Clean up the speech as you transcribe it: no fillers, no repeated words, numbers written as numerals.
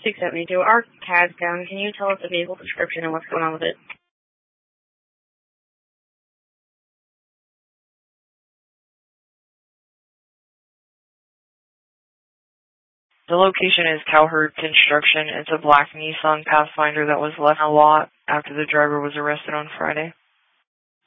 672. Our CAD's down. Can you tell us the vehicle description and what's going on with it? The location is Cowherd Construction. It's a black Nissan Pathfinder that was left on a lot after the driver was arrested on Friday.